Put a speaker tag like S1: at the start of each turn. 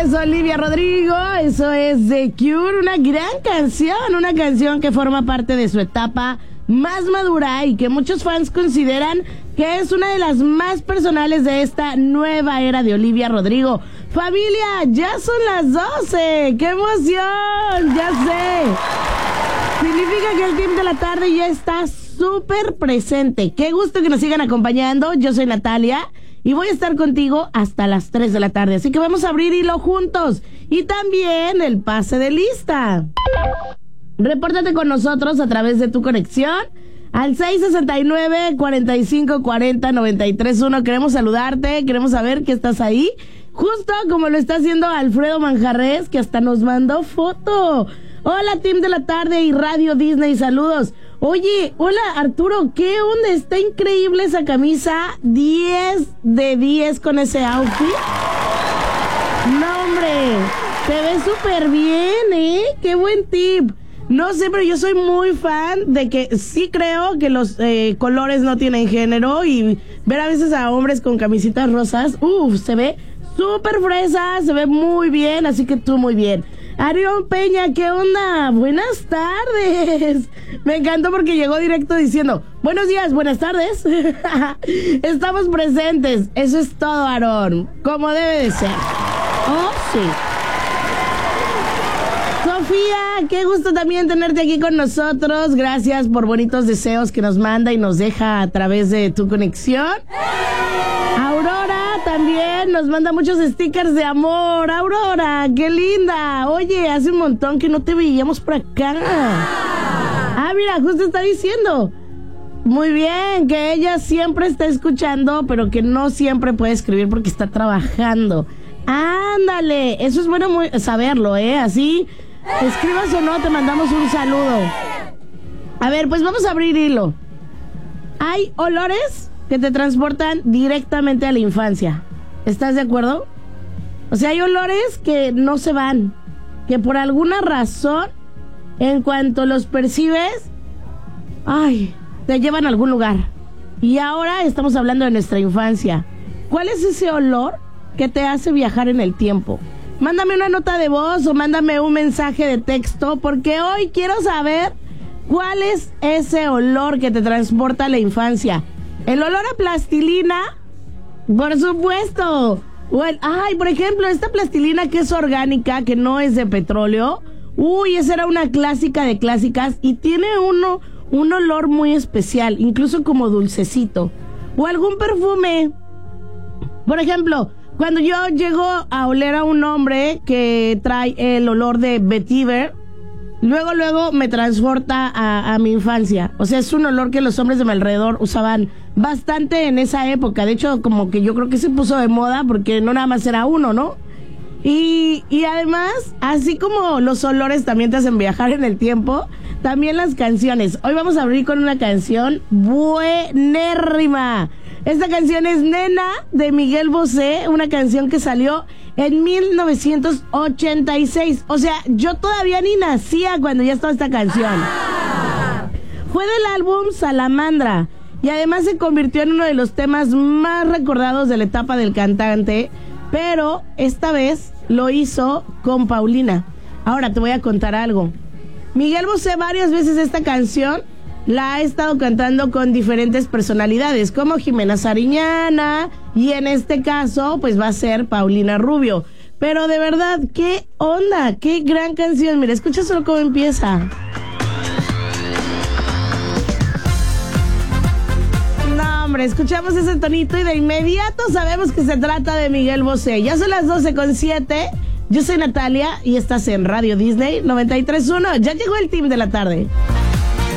S1: es Olivia Rodrigo, eso es The Cure, una canción que forma parte de su etapa más madura y que muchos fans consideran que es una de las más personales de esta nueva era de Olivia Rodrigo. Familia, ya son las 12, ¡qué emoción! Ya sé. Significa que el team de la tarde ya está súper presente. Qué gusto que nos sigan acompañando. Yo soy Natalia y voy a estar contigo hasta las 3 de la tarde. Así que vamos a abrir hilo juntos. Y también el pase de lista. Repórtate con nosotros a través de tu conexión al 669-4540-931. Queremos saludarte, queremos saber que estás ahí. Justo como lo está haciendo Alfredo Manjarres, que hasta nos mandó foto. Hola, team de la tarde y Radio Disney, saludos. Oye, hola Arturo, ¿qué onda? Está increíble esa camisa, 10 de 10 con ese outfit. No, hombre, te ves súper bien, ¿eh? Qué buen tip. No sé, pero yo soy muy fan de que sí creo que los colores no tienen género y ver a veces a hombres con camisitas rosas, se ve súper fresa, se ve muy bien, así que tú muy bien. Arión Peña, ¿qué onda? Buenas tardes. Me encantó porque llegó directo diciendo, buenos días, buenas tardes. Estamos presentes, eso es todo, Aarón, como debe de ser. Oh, sí. Sofía, qué gusto también tenerte aquí con nosotros. Gracias por bonitos deseos que nos manda y nos deja a través de tu conexión. Aurora también nos manda muchos stickers de amor. Aurora, qué linda. Oye, hace un montón que no te veíamos por acá. Ah, mira, justo está diciendo. Muy bien, que ella siempre está escuchando, pero que no siempre puede escribir porque está trabajando. Ándale, eso es bueno saberlo, así, escribas o no, te mandamos un saludo. A ver, pues vamos a abrir hilo. Hay olores que te transportan directamente a la infancia. ¿Estás de acuerdo? O sea, hay olores que no se van, que por alguna razón, en cuanto los percibes, te llevan a algún lugar. Y ahora estamos hablando de nuestra infancia. ¿Cuál es ese olor que te hace viajar en el tiempo? Mándame una nota de voz o mándame un mensaje de texto, porque hoy quiero saber cuál es ese olor que te transporta a la infancia. El olor a plastilina, por supuesto. Por ejemplo, esta plastilina que es orgánica, que no es de petróleo. Esa era una clásica de clásicas y tiene un olor muy especial, incluso como dulcecito. O algún perfume. Por ejemplo, cuando yo llego a oler a un hombre que trae el olor de vetiver, luego me transporta a mi infancia. O sea, es un olor que los hombres de mi alrededor usaban bastante en esa época. De hecho, como que yo creo que se puso de moda porque no nada más era uno, ¿no? Y además, así como los olores también te hacen viajar en el tiempo, también las canciones. Hoy vamos a abrir con una canción buenérrima. Esta canción es Nena, de Miguel Bosé, una canción que salió en 1986. O sea, yo todavía ni nacía cuando ya estaba esta canción. Fue del álbum Salamandra y además se convirtió en uno de los temas más recordados de la etapa del cantante, pero esta vez lo hizo con Paulina. Ahora te voy a contar algo. Miguel Bosé varias veces esta canción la ha estado cantando con diferentes personalidades, como Jimena Sariñana, y en este caso, pues va a ser Paulina Rubio. Pero de verdad, ¿qué onda? ¡Qué gran canción! Mira, escucha solo cómo empieza. No, hombre, escuchamos ese tonito y de inmediato sabemos que se trata de Miguel Bosé. Ya son las 12:07. Yo soy Natalia y estás en Radio Disney 93.1. Ya llegó el team de la tarde.